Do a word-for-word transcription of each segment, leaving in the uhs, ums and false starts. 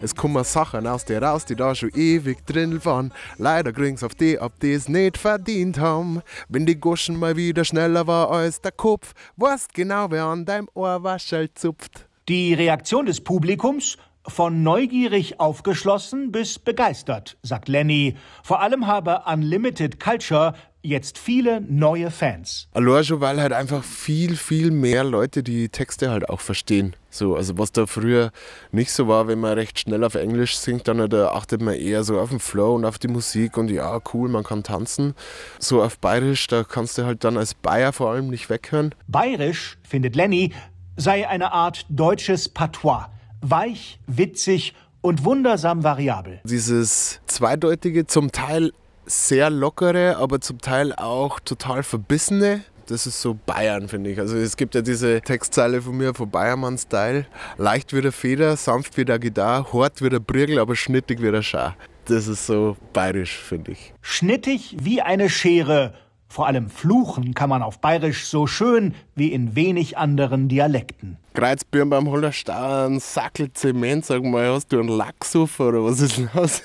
Es kommen Sachen aus dir raus, die da schon ewig drin waren. Leider kriegen's auf die, ob die's nicht verdient haben. Wenn die Goschen mal wieder schneller war als der Kopf, weißt genau, wer an deinem Ohrwaschel zupft. Die Reaktion des Publikums? Von neugierig aufgeschlossen bis begeistert, sagt Lenny. Vor allem habe Unlimited Culture jetzt viele neue Fans. Allein schon, weil halt einfach viel, viel mehr Leute die Texte halt auch verstehen. So, also was da früher nicht so war, wenn man recht schnell auf Englisch singt, dann da achtet man eher so auf den Flow und auf die Musik und ja, cool, man kann tanzen. So auf Bayerisch, da kannst du halt dann als Bayer vor allem nicht weghören. Bayerisch, findet Lenny, sei eine Art deutsches Patois. Weich, witzig und wundersam variabel. Dieses Zweideutige, zum Teil sehr lockere, aber zum Teil auch total verbissene. Das ist so Bayern, finde ich. Also es gibt ja diese Textzeile von mir, von Bayermann-Style. Leicht wie der Feder, sanft wie der Gitarre, hart wie der Briegel, aber schnittig wie der Schar. Das ist so bayerisch, finde ich. Schnittig wie eine Schere. Vor allem fluchen kann man auf Bayerisch so schön wie in wenig anderen Dialekten. Kreuzbirn beim Hollerstein, Sackel Zement, sag mal, hast du einen Lachsuffer oder was ist los?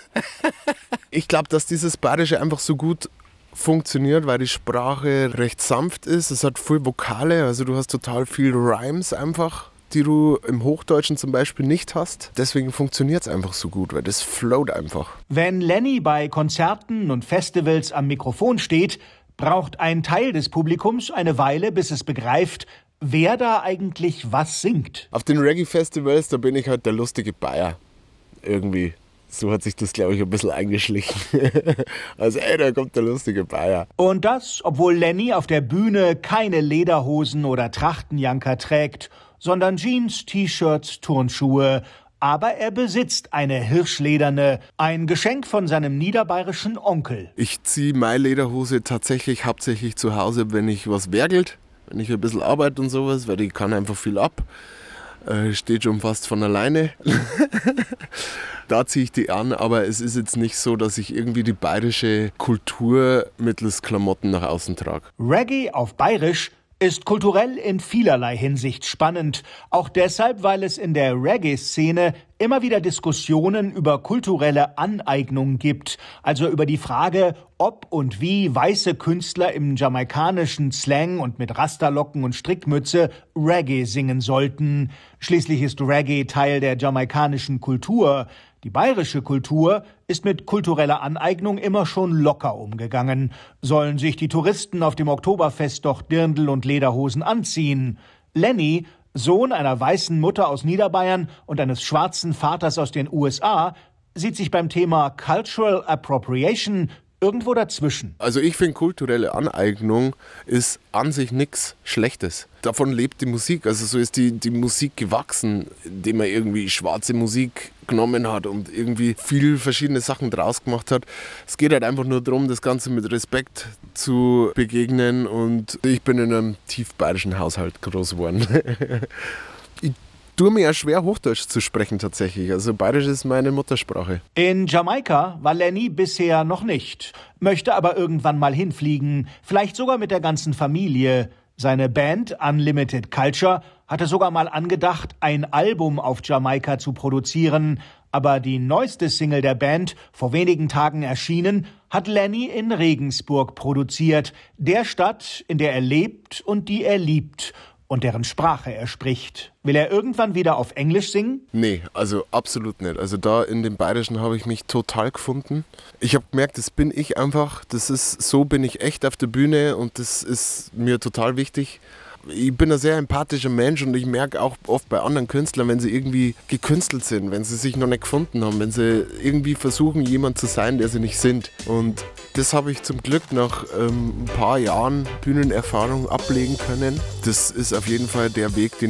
Ich glaube, dass dieses Bayerische einfach so gut funktioniert, weil die Sprache recht sanft ist. Es hat viel Vokale, also du hast total viel Rhymes einfach, die du im Hochdeutschen zum Beispiel nicht hast. Deswegen funktioniert es einfach so gut, weil das float einfach. Wenn Lenny bei Konzerten und Festivals am Mikrofon steht, braucht ein Teil des Publikums eine Weile, bis es begreift, wer da eigentlich was singt. Auf den Reggae-Festivals, da bin ich halt der lustige Bayer. Irgendwie. So hat sich das, glaube ich, ein bisschen eingeschlichen. Also, ey, da kommt der lustige Bayer. Und das, obwohl Lenny auf der Bühne keine Lederhosen oder Trachtenjanker trägt, sondern Jeans, T-Shirts, Turnschuhe. Aber er besitzt eine hirschlederne, ein Geschenk von seinem niederbayerischen Onkel. Ich ziehe meine Lederhose tatsächlich hauptsächlich zu Hause, wenn ich was werkelt, wenn ich ein bisschen arbeite und sowas, weil die kann einfach viel ab. Äh, steht schon fast von alleine. Da ziehe ich die an, aber es ist jetzt nicht so, dass ich irgendwie die bayerische Kultur mittels Klamotten nach außen trage. Reggae auf Bayerisch ist kulturell in vielerlei Hinsicht spannend. Auch deshalb, weil es in der Reggae-Szene immer wieder Diskussionen über kulturelle Aneignung gibt. Also über die Frage, ob und wie weiße Künstler im jamaikanischen Slang und mit Rasterlocken und Strickmütze Reggae singen sollten. Schließlich ist Reggae Teil der jamaikanischen Kultur. Die bayerische Kultur ist mit kultureller Aneignung immer schon locker umgegangen. Sollen sich die Touristen auf dem Oktoberfest doch Dirndl und Lederhosen anziehen? Lenny, Sohn einer weißen Mutter aus Niederbayern und eines schwarzen Vaters aus den U S A, sieht sich beim Thema Cultural Appropriation irgendwo dazwischen. Also ich finde, kulturelle Aneignung ist an sich nichts Schlechtes. Davon lebt die Musik. Also so ist die, die Musik gewachsen, indem man irgendwie schwarze Musik genommen hat und irgendwie viel verschiedene Sachen draus gemacht hat. Es geht halt einfach nur darum, das Ganze mit Respekt zu begegnen, und ich bin in einem tief bayerischen Haushalt groß geworden. Ich tue mir ja schwer, Hochdeutsch zu sprechen tatsächlich. Also Bayerisch ist meine Muttersprache. In Jamaika war Lenny bisher noch nicht, möchte aber irgendwann mal hinfliegen, vielleicht sogar mit der ganzen Familie. Seine Band Unlimited Culture hatte sogar mal angedacht, ein Album auf Jamaika zu produzieren. Aber die neueste Single der Band, vor wenigen Tagen erschienen, hat Lenny in Regensburg produziert. Der Stadt, in der er lebt und die er liebt und deren Sprache er spricht. Will er irgendwann wieder auf Englisch singen? Nee, also absolut nicht. Also da in dem Bayerischen habe ich mich total gefunden. Ich habe gemerkt, das bin ich einfach. Das ist, so bin ich echt auf der Bühne, und das ist mir total wichtig. Ich bin ein sehr empathischer Mensch, und ich merke auch oft bei anderen Künstlern, wenn sie irgendwie gekünstelt sind, wenn sie sich noch nicht gefunden haben, wenn sie irgendwie versuchen, jemand zu sein, der sie nicht sind. Und das habe ich zum Glück nach ähm, ein paar Jahren Bühnenerfahrung ablegen können. Das ist auf jeden Fall der Weg, den